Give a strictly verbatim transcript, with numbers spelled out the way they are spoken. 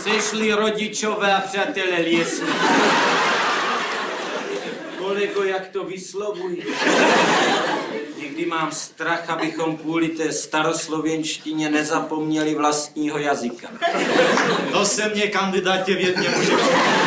Sešli rodičové a přátelé Liesny. Kolego, jak to vyslovují? Někdy mám strach, abychom kvůli té staroslověnštině nezapomněli vlastního jazyka. To se mě, kandidátě, vědně může